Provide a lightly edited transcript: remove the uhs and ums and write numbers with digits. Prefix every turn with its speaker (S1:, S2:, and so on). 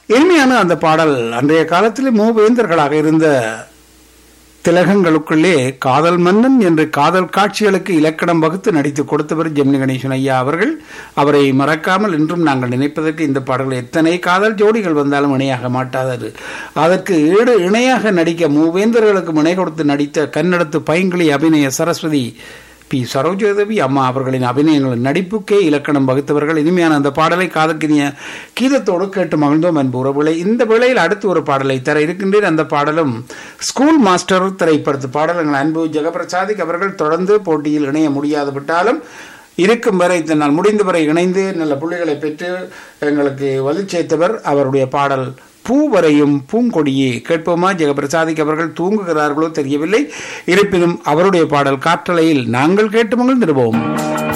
S1: இனிமையான அந்த பாடல் அன்றைய காலத்தில் மூவேந்தர்களாக இருந்த திலகங்களுக்குள்ளே காதல் மன்னன் என்று காதல் காட்சிகளுக்கு இலக்கணம் வகுத்து நடித்து கொடுத்தவர் ஜெமினி கணேசன் ஐயா அவர்கள். அவரை மறக்காமல் இன்றும் நாங்கள் நினைப்பதற்கு இந்த பாடல்கள் எத்தனை காதல் ஜோடிகள் வந்தாலும் இணையாக மாட்டாதது. அதற்கு இணையாக நடிக்க மூவேந்தர்களுக்கு இணை கொடுத்து நடித்த கன்னடத்து பைங்கிளி அபிநய சரஸ்வதி பி சரோஜதேவி அம்மா அவர்களின் அபிநயங்களின் நடிப்புக்கே இலக்கணம் வகுத்தவர்கள். இனிமையான அந்த பாடலை காதற்கினிய கீதத்தோடு கேட்டு மகிழ்ந்தோம் அன்பு உறவுகளை. இந்த வேளையில் அடுத்து ஒரு பாடலை தர இருக்கின்றேன். அந்த பாடலும் ஸ்கூல் மாஸ்டர் திரைப்படத்து பாடல். எங்கள் அன்பு ஜெகபிரசாதிக் அவர்கள் தொடர்ந்து போட்டியில் இணைய முடியாது விட்டாலும் இருக்கும் வரை தன்னால் முடிந்தவரை இணைந்து நல்ல புள்ளிகளை பெற்று எங்களுக்கு வலு சேர்த்தவர். அவருடைய பாடல் பூவரையும் பூங்கொடியே கேட்போமா? ஜெகபிரசாதிக் அவர்கள் தூங்குகிறார்களோ தெரியவில்லை. இருப்பினும் அவருடைய பாடல் காற்றலையில் நாங்கள் கேட்டு மகிழ்ந்திருப்போம்.